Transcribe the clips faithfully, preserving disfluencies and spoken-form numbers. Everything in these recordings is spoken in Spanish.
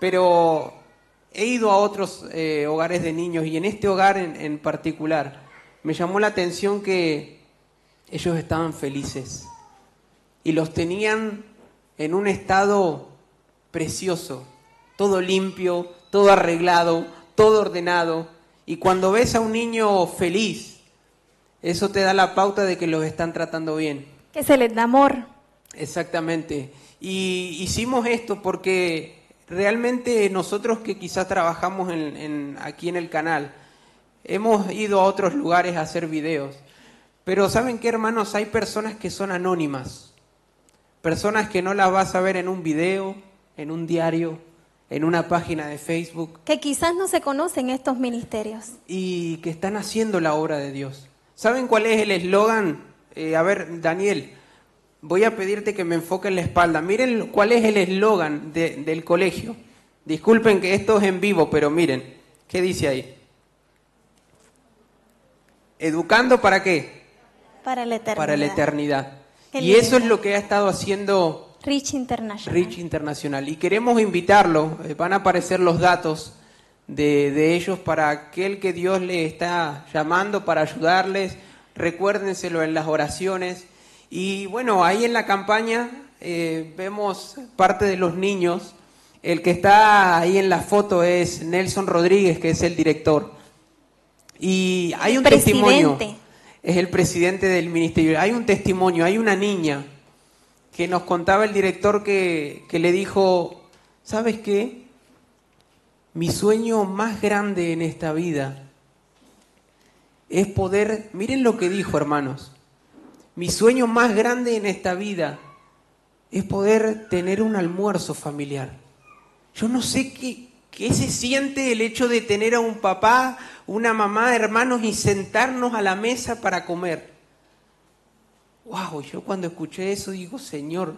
pero he ido a otros eh, hogares de niños y en este hogar en, en particular me llamó la atención que ellos estaban felices y los tenían en un estado precioso, todo limpio, todo arreglado, todo ordenado. Y cuando ves a un niño feliz, eso te da la pauta de que los están tratando bien. Que se les da amor. Exactamente. Y hicimos esto porque realmente nosotros que quizás trabajamos en, en, aquí en el canal, hemos ido a otros lugares a hacer videos. Pero ¿saben qué, hermanos? Hay personas que son anónimas. Personas que no las vas a ver en un video, en un diario, en una página de Facebook. Que quizás no se conocen estos ministerios. Y que están haciendo la obra de Dios. ¿Saben cuál es el eslogan? Eh, a ver, Daniel, voy a pedirte que me enfoque en la espalda. Miren cuál es el eslogan de, del colegio. Disculpen que esto es en vivo, pero miren, ¿qué dice ahí? ¿Educando para qué? Para la eternidad. Para la eternidad. Qué Y lindo. eso es lo que ha estado haciendo Reach International. Reach Internacional. Y queremos invitarlo, eh, van a aparecer los datos de, de ellos para aquel que Dios le está llamando para ayudarles. Recuérdenselo en las oraciones. Y bueno, ahí en la campaña eh, vemos parte de los niños. El que está ahí en la foto es Nelson Rodríguez, que es el director. Y hay un testimonio. Es el presidente del ministerio. Hay un testimonio, hay una niña que nos contaba el director que, que le dijo, ¿sabes qué? Mi sueño más grande en esta vida es poder, miren lo que dijo, hermanos, mi sueño más grande en esta vida es poder tener un almuerzo familiar. Yo no sé qué, qué se siente el hecho de tener a un papá, una mamá, hermanos y sentarnos a la mesa para comer. Wow, yo cuando escuché eso digo, Señor,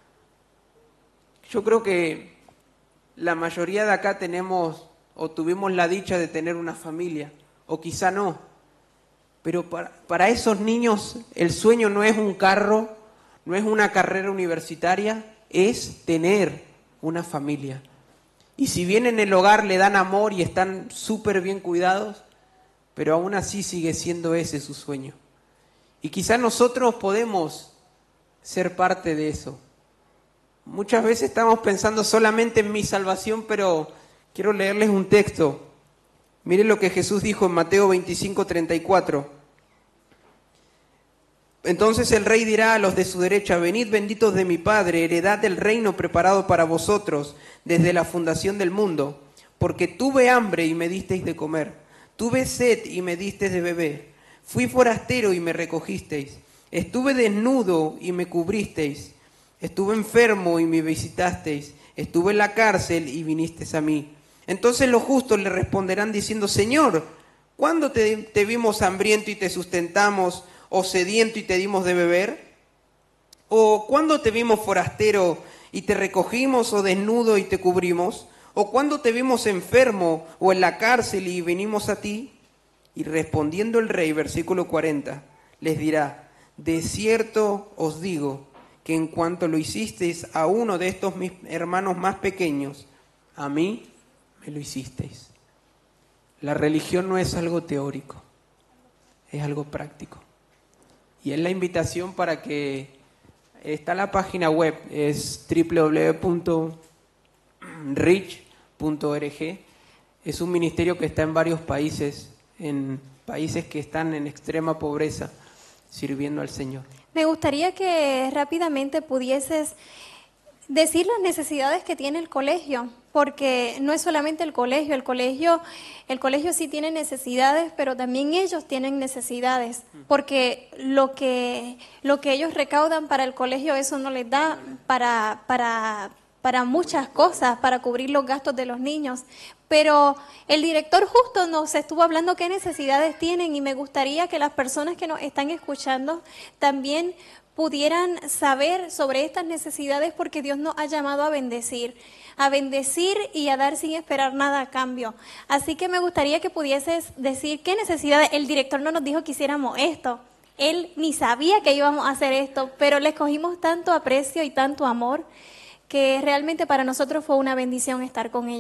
yo creo que la mayoría de acá tenemos o tuvimos la dicha de tener una familia, o quizá no, pero para, para esos niños el sueño no es un carro, no es una carrera universitaria, es tener una familia. Y si bien en el hogar le dan amor y están súper bien cuidados, pero aún así sigue siendo ese su sueño. Y quizás nosotros podemos ser parte de eso. Muchas veces estamos pensando solamente en mi salvación, pero quiero leerles un texto. Miren lo que Jesús dijo en Mateo veinticinco, treinta y cuatro. Entonces el rey dirá a los de su derecha, venid benditos de mi Padre, heredad del reino preparado para vosotros desde la fundación del mundo. Porque tuve hambre y me disteis de comer, tuve sed y me disteis de beber. Fui forastero y me recogisteis. Estuve desnudo y me cubristeis. Estuve enfermo y me visitasteis. Estuve en la cárcel y vinisteis a mí. Entonces los justos le responderán diciendo, Señor, ¿cuándo te, te vimos hambriento y te sustentamos, o sediento y te dimos de beber? ¿O cuándo te vimos forastero y te recogimos, o desnudo y te cubrimos? ¿O cuándo te vimos enfermo o en la cárcel y vinimos a ti? Y respondiendo el rey, versículo cuarenta, les dirá, de cierto os digo que en cuanto lo hicisteis a uno de estos mis hermanos más pequeños, a mí me lo hicisteis. La religión no es algo teórico, es algo práctico. Y es la invitación para que, está la página web, es doble u doble u doble u punto reach punto org. Es un ministerio que está en varios países, en países que están en extrema pobreza, sirviendo al Señor. Me gustaría que rápidamente pudieses decir las necesidades que tiene el colegio, porque no es solamente el colegio, el colegio, el colegio sí tiene necesidades, pero también ellos tienen necesidades, porque lo que, lo que ellos recaudan para el colegio, eso no les da para, para, para muchas cosas, para cubrir los gastos de los niños. Pero el director justo nos estuvo hablando qué necesidades tienen, y me gustaría que las personas que nos están escuchando también pudieran saber sobre estas necesidades, porque Dios nos ha llamado a bendecir, a bendecir y a dar sin esperar nada a cambio. Así que me gustaría que pudieses decir qué necesidades. El director no nos dijo que hiciéramos esto, él ni sabía que íbamos a hacer esto, pero le escogimos tanto aprecio y tanto amor que realmente para nosotros fue una bendición estar con ellos.